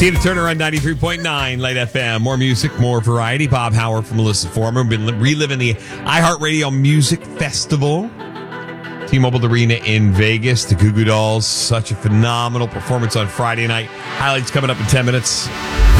Tina Turner on 93.9 Light FM. More music, more variety. Bob Howard from Melissa Foreman. We've been reliving the iHeartRadio Music Festival. T-Mobile Arena in Vegas. The Goo Goo Dolls. Such a phenomenal performance on Friday night. Highlights coming up in 10 minutes.